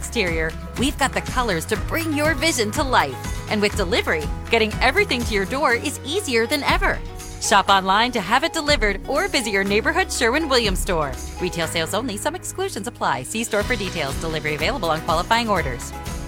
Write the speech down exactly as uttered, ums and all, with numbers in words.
exterior, we've got the colors to bring your vision to life. And with delivery, getting everything to your door is easier than ever. Shop online to have it delivered or visit your neighborhood Sherwin-Williams store. Retail sales only. Some exclusions apply. See store for details. Delivery available on qualifying orders.